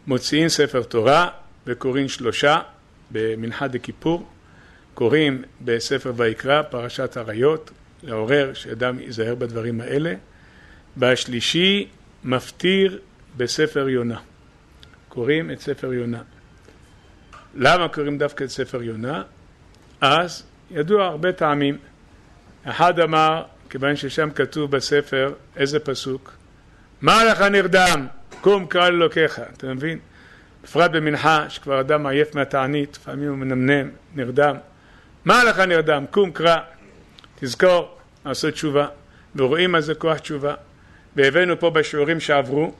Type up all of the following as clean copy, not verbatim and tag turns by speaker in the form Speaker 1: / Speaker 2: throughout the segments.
Speaker 1: מוציאים ספר תורה וקוראים 3 במנחה דכיפור, קוראים בספר ויקרא פרשת עריות, לעורר שאדם ייזהר בדברים האלה, והשלישי מפטיר בספר יונה, קוראים את ספר יונה. למה קוראים דווקא את ספר יונה? אז ידוע הרבה טעמים. אחד אמר, כיוון ששם כתוב בספר איזה פסוק, מה לך נרדם? קום קרא לאלוקיך. אתה מבין? בפרט במנחה שכבר אדם עייף מהתענית, לפעמים הוא מנמנם, נרדם. מה לך נרדם? קום קרא. תזכור, לעשות תשובה. ורואים מה זה כוח תשובה. והבאנו פה בשיעורים שעברו,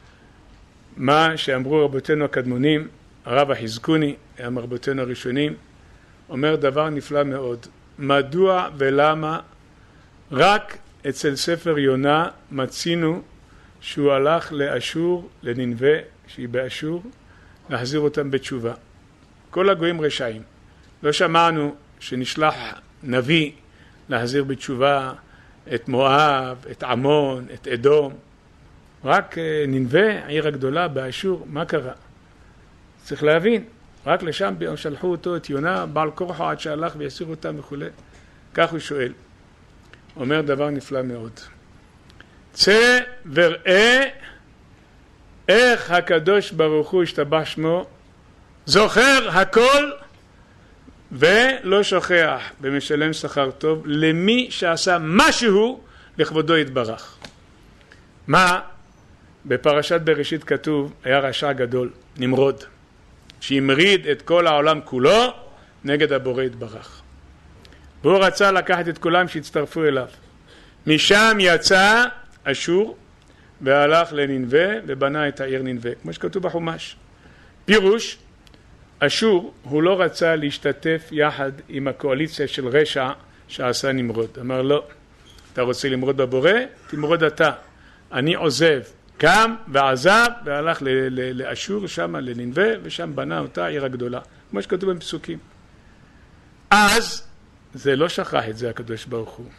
Speaker 1: מה שאמרו רבותינו הקדמונים, הרב החזקוני, הם רבותינו הראשונים, אומר דבר נפלא מאוד. מדוע ולמה רק אצל ספר יונה מצינו שהוא הלך לאשור, לנינווה, שהיא באשור, להחזיר אותם בתשובה. כל הגויים רשעים. לא שמענו שנשלח נביא להחזיר בתשובה את מואב, את עמון, את אדום. רק נינווה, העיר הגדולה באשור, מה קרה? צריך להבין, רק לשם שלחו אותו את יונה, בעל כורחו עד שהלך ויסיר אותם וכו'. כך הוא שואל. אומר דבר נפלא מאוד. צא וראה איך הקדוש ברוך הוא השתבח שמו, זוכר הכל ולא שוכח, ומשלם שכר טוב למי שעשה משהו לכבודו יתברך. מה? בפרשת בראשית כתוב, היה רשע גדול, נמרוד, שהמריד את כל העולם כולו נגד הבורא יתברך. והוא רצה לקחת את כולם שהצטרפו אליו. משם יצא אשור והלך לנינווה ובנה את העיר נינווה, כמו שכתוב בחומש. פירוש, אשור הוא לא רצה להשתתף יחד עם הקואליציה של רשע שעשה נמרוד. אמר לא, אתה רוצה למרוד בבורא? תמרוד אתה. אני עוזב. קם ועזב והלך לאשור, שם לנינווה, ושם בנה אותה העיר הגדולה, כמו שכתוב בפסוקים. אז זה לא שכח את זה הקדוש ברוך הוא.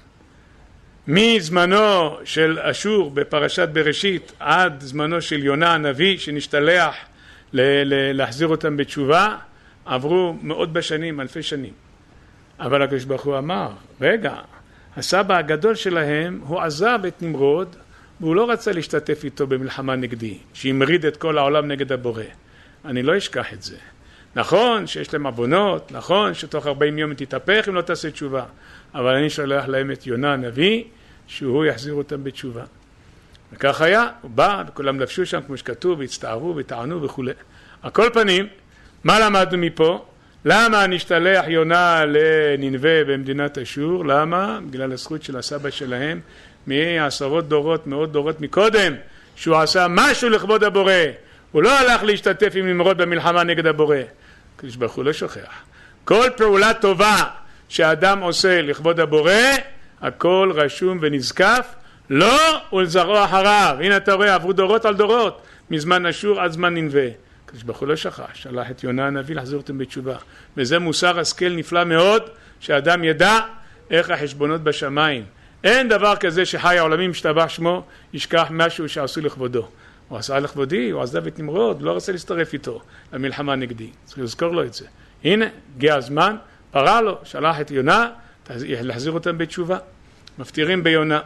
Speaker 1: מזמנו של אשור בפרשת בראשית עד זמנו של יונה הנביא שנשתלח להחזיר אותם בתשובה, עברו מאות בשנים, אלפי שנים. אבל הקדוש ברוך הוא אמר, רגע, הסבא הגדול שלהם הוא עזב את נמרוד, והוא לא רצה להשתתף איתו במלחמה נגדי, שהמריד את כל העולם נגד הבורא. אני לא אשכח את זה. נכון שיש להם עוונות, נכון שתוך 40 יום תתהפך אם לא תעשה תשובה, אבל אני שולח להם את יונה הנביא, שהוא יחזיר אותם בתשובה. וכך היה, הוא בא, וכולם לבשו שם כמו שכתוב, והצטערו וטענו וכו'. על כל פנים, מה למדנו מפה? למה נשתלח יונה לנינווה במדינת אשור? למה? בגלל הזכות של הסבא שלהם, מעשרות דורות, מאות דורות מקודם, שהוא עשה משהו לכבוד הבורא. הוא לא הלך להשתתף עם נמרוד במלחמה נגד הבורא. הקדוש ברוך הוא לא שוכח. כל פעולה טובה שאדם עושה לכבוד הבורא, הכל רשום ונזקף, לא ולזרעו אחריו. הנה אתה רואה, עברו דורות על דורות, מזמן אשור עד זמן נינווה. הקדוש ברוך הוא לא שכח, שלח את יונה הנביא להחזיר אותם בתשובה. וזה מוסר השכל נפלא מאוד, שאדם ידע איך החשבונות בשמיים. אין דבר כזה שחי העולמים השתבח שמו, ישכח משהו שעשו לכבודו. הוא עשה לכבודי, הוא עזב את נמרוד, לא רצה להצטרף איתו למלחמה נגדי. צריך לזכור לו את זה. הנה, הגיע הזמן, פרע לו, שלח את יונה, להחזיר אותם בתשובה. מפטירים ביונה.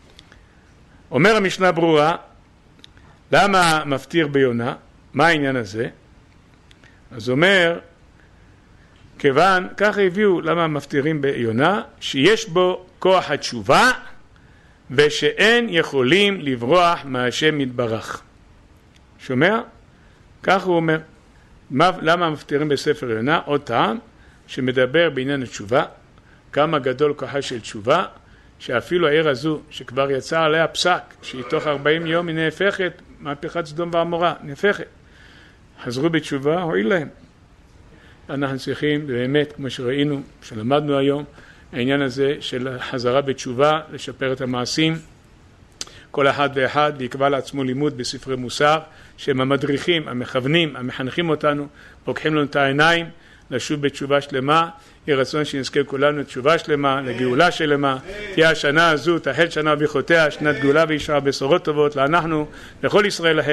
Speaker 1: אומר המשנה ברורה, למה מפטיר ביונה? מה העניין הזה? אז אומר, כיוון, ככה הביאו למה מפטירים ביונה, שיש בו כוח התשובה, ושאין יכולים לברוח מהשם יתברך. שומע? כך הוא אומר. למה מפטירים בספר יונה? עוד טעם שמדבר בעניין התשובה, כמה גדול כוחה של תשובה, שאפילו העיר הזו שכבר יצא עליה פסק, שהיא תוך 40 יום היא נהפכת, מהפכת סדום ועמורה, נהפכת. חזרו בתשובה, הועיל להם. אנחנו צריכים באמת, כמו שראינו, שלמדנו היום, העניין הזה של חזרה בתשובה, לשפר את המעשים, כל אחד ואחד יקבע לעצמו לימוד בספרי מוסר, שהם המדריכים, המכוונים, המחנכים אותנו, פוקחים לנו את העיניים, לשוב בתשובה שלמה. יהיה רצון שנזכה כולנו לתשובה שלמה, לגאולה שלמה. תהיה השנה הזו, תחל שנה ברכותיה, שנת גאולה וישועה, בשורות טובות, לאנחנו, לכל ישראל.